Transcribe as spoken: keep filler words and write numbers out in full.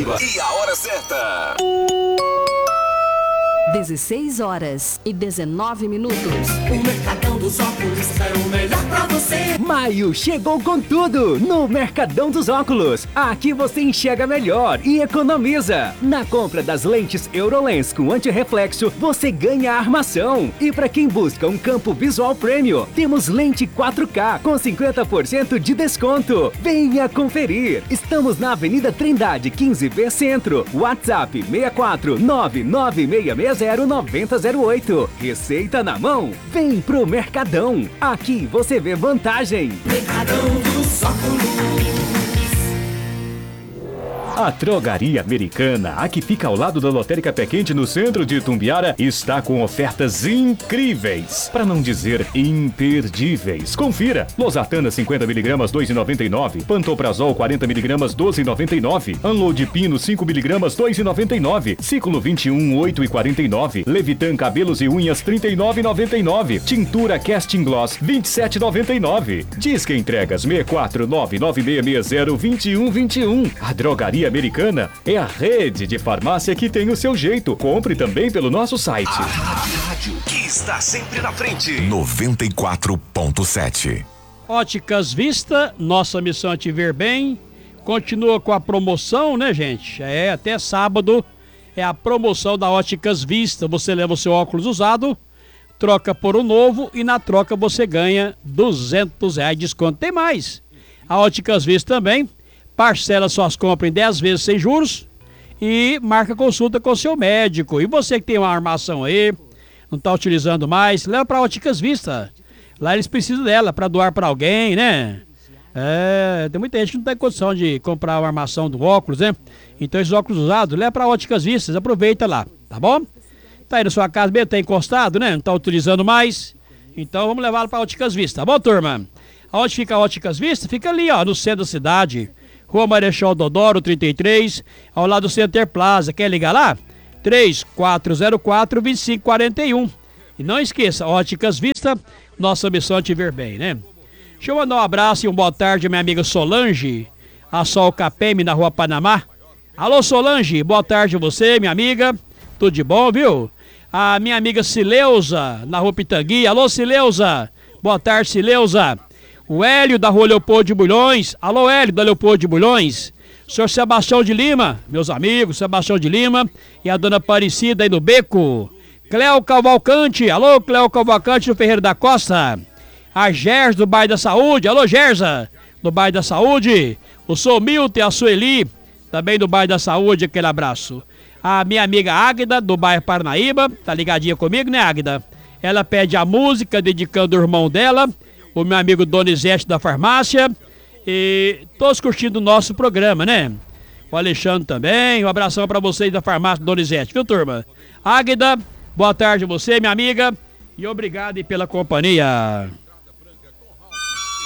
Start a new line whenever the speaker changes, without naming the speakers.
Curitiba. E a hora certa.
dezesseis horas e dezenove minutos.
O Mercadão dos Óculos é o melhor pra você.
Maio chegou com tudo no Mercadão dos Óculos. Aqui você enxerga melhor e economiza. Na compra das lentes Eurolens com antirreflexo, você ganha a armação. E para quem busca um campo visual premium, temos lente quatro K com cinquenta por cento de desconto. Venha conferir. Estamos na Avenida Trindade quinze B Centro. WhatsApp seis quatro nove nove seis seis zero nove zero zero oito. Receita na mão? Vem pro Mercadão. Aqui você vê vantagem.
Mercadão dos Óculos.
A Drogaria Americana, a que fica ao lado da Lotérica Pé Quente no centro de Itumbiara, está com ofertas incríveis, para não dizer imperdíveis. Confira: losartana cinquenta miligramas dois reais e noventa e nove, pantoprazol quarenta miligramas doze reais e noventa e nove, Anlodipino cinco miligramas dois reais e noventa e nove, Ciclo vinte e um oito reais e quarenta e nove, Levitan cabelos e unhas trinta e nove reais e noventa e nove, Tintura Casting Gloss vinte e sete reais e noventa e nove. Disque entregas seis quatro nove nove seis seis zero dois um dois um. A Drogaria Americana é a rede de farmácia que tem o seu jeito. Compre também pelo nosso site.
A rádio que está sempre na frente.
noventa e quatro ponto sete.
Óticas Vista, nossa missão é te ver bem. Continua com a promoção, né, gente? É, até sábado é a promoção da Óticas Vista. Você leva o seu óculos usado, troca por um novo e na troca você ganha duzentos reais de desconto. Tem mais. A Óticas Vista também parcela suas compras em dez vezes sem juros e marca consulta com o seu médico. E você que tem uma armação aí, não está utilizando mais, leva para Óticas Vista. Lá eles precisam dela para doar para alguém, né? É, tem muita gente que não tem condição de comprar uma armação do óculos, né? Então esses óculos usados, leva para Óticas Vistas, aproveita lá, tá bom? Tá aí na sua casa mesmo, tá encostado, né? Não tá utilizando mais. Então vamos levá-lo para Óticas Vistas, tá bom, turma? Aonde fica a Óticas Vistas? Fica ali, ó, no centro da cidade. Rua Marechal Dodoro, trinta e três, ao lado do Center Plaza. Quer ligar lá? três quatro zero quatro, dois cinco quatro um. E não esqueça, Óticas Vista, nossa missão é te ver bem, né? Deixa eu mandar um abraço e uma boa tarde, minha amiga Solange, a Sol Capeme, na Rua Panamá. Alô, Solange, boa tarde a você, minha amiga. Tudo de bom, viu? A minha amiga Cileuza, na Rua Pitangui. Alô, Cileuza, boa tarde, Cileuza. O Hélio da Rua Leopoldo de Bulhões. Alô, Hélio da Leopoldo de Bulhões. Senhor Sebastião de Lima, meus amigos, Sebastião de Lima e a dona Aparecida aí no Beco. Cléo Cavalcante. Alô, Cléo Cavalcante do Ferreira da Costa. A Gersa do Bairro da Saúde. Alô, Gersa, do Bairro da Saúde. O Sou Milton e a Sueli, também do Bairro da Saúde, aquele abraço. A minha amiga Águida, do bairro Parnaíba, tá ligadinha comigo, né, Águida? Ela pede a música dedicando o irmão dela, o meu amigo Donizete da farmácia, e todos curtindo o nosso programa, né? O Alexandre também, um abração pra vocês da farmácia Donizete, viu, turma? Águida, boa tarde a você, minha amiga, e obrigado aí pela companhia.